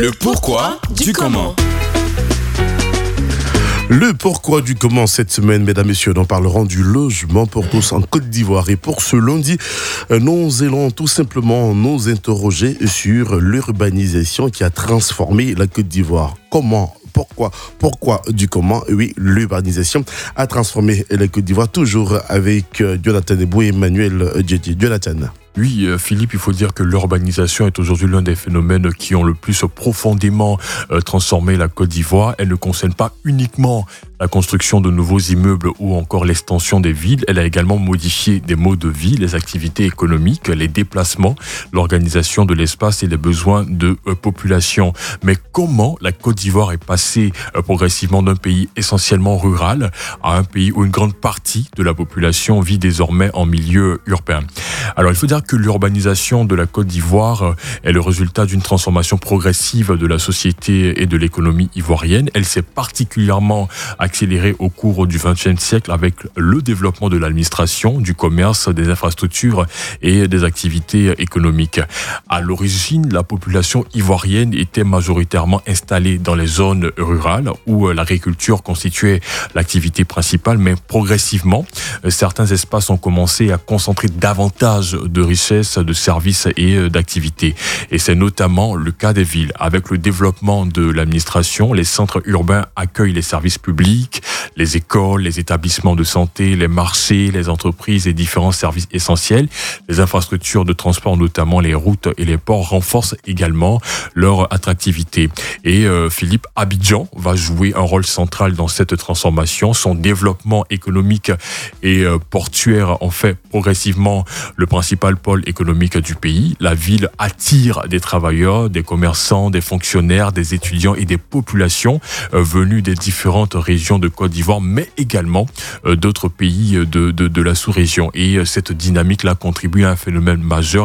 Le pourquoi du comment. Le pourquoi du comment cette semaine, mesdames, messieurs, nous parlerons du logement pour tous en Côte d'Ivoire. Et pour ce lundi, nous allons tout simplement nous interroger sur l'urbanisation qui a transformé la Côte d'Ivoire. Comment ? Pourquoi du comment? Oui, l'urbanisation a transformé la Côte d'Ivoire, toujours avec Jonathan Ebou et Emmanuel Djedji. Jonathan. Oui, Philippe, il faut dire que l'urbanisation est aujourd'hui l'un des phénomènes qui ont le plus profondément transformé la Côte d'Ivoire. Elle ne concerne pas uniquement la construction de nouveaux immeubles ou encore l'extension des villes. Elle a également modifié des modes de vie, les activités économiques, les déplacements, l'organisation de l'espace et les besoins de population. Mais comment la Côte d'Ivoire est passée progressivement d'un pays essentiellement rural à un pays où une grande partie de la population vit désormais en milieu urbain? Alors, il faut dire que l'urbanisation de la Côte d'Ivoire est le résultat d'une transformation progressive de la société et de l'économie ivoirienne. Elle s'est particulièrement accélérée au cours du XXe siècle avec le développement de l'administration, du commerce, des infrastructures et des activités économiques. À l'origine, la population ivoirienne était majoritairement installée dans les zones rurales où l'agriculture constituait l'activité principale, mais progressivement, certains espaces ont commencé à concentrer davantage de richesses, de services et d'activités. Et c'est notamment le cas des villes. Avec le développement de l'administration, les centres urbains accueillent les services publics, les écoles, les établissements de santé, les marchés, les entreprises et différents services essentiels. Les infrastructures de transport, notamment les routes et les ports, renforcent également leur attractivité. Et Philippe, Abidjan va jouer un rôle central dans cette transformation. Son développement économique et portuaire en fait progressivement le principal pôle économique du pays. La ville attire des travailleurs, des commerçants, des fonctionnaires, des étudiants et des populations venues des différentes régions de Côte d'Ivoire, mais également d'autres pays de la sous-région. Et cette dynamique-là contribue à un phénomène majeur